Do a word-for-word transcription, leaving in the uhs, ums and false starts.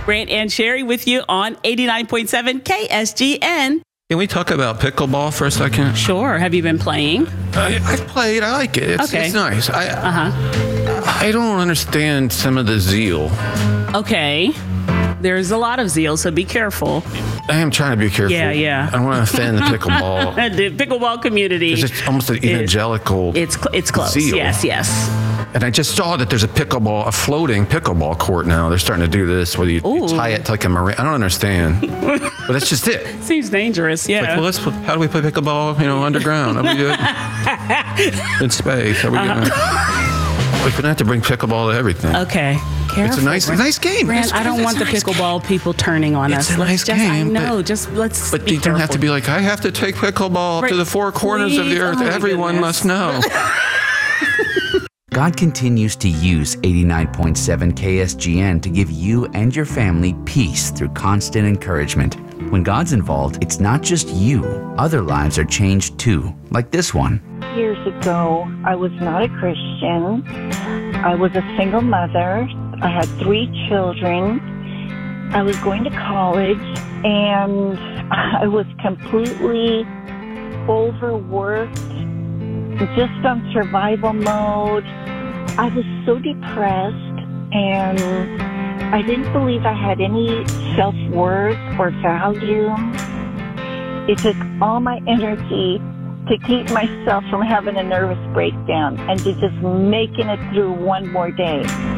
Grant and Sherry with you on eighty-nine point seven K S G N. Can we talk about pickleball for a second? Sure. Have you been playing? I, I've played. I like it. It's, Okay. it's nice. I, Uh-huh. I don't understand some of the zeal. Okay. There's a lot of zeal, so be careful. I am trying to be careful. Yeah, yeah. I don't want to offend the pickleball. The pickleball community. It's just almost an evangelical It's cl- it's close. zeal. Yes, yes. And I just saw that there's a pickleball, a floating pickleball court now. They're starting to do this where you, you Ooh. tie it to like a marine. I don't understand. But that's just it. Seems dangerous. Yeah. Like, well, let's, how do we play pickleball, you know, underground? How do we do it? In space. How we Uh-huh. gonna, we're going to have to bring pickleball to everything. Okay. Careful. It's a nice, nice game. Grant, It's- I don't it's want a the nice pickleball people turning on It's us. a Let's nice just, game, I know. but- just let's. But be you don't have to careful. be like, I have to take pickleball Right. to the four corners of the Please. earth. Oh my Everyone goodness. must know. God continues to use eighty-nine point seven K S G N to give you and your family peace through constant encouragement. When God's involved, it's not just you. Other lives are changed too, like this one. Years ago, I was not a Christian. I was a single mother. I had three children. I was going to college, and I was completely overworked, just on survival mode. I was so depressed, and I didn't believe I had any self-worth or value. It took all my energy to keep myself from having a nervous breakdown and to just making it through one more day.